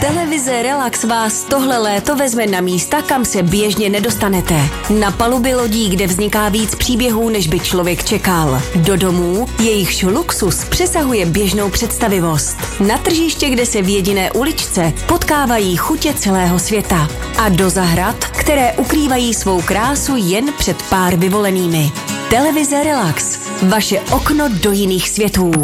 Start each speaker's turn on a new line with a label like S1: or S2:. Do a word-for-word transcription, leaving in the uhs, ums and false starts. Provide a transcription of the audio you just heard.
S1: Televize Relax vás tohle léto vezme na místa, kam se běžně nedostanete. Na paluby lodí, kde vzniká víc příběhů, než by člověk čekal. Do domů, jejichž luxus přesahuje běžnou představivost. Na tržiště, kde se v jediné uličce potkávají chutě celého světa. A do zahrad, které ukrývají svou krásu jen před pár vyvolenými. Televize Relax. Vaše okno do jiných světů.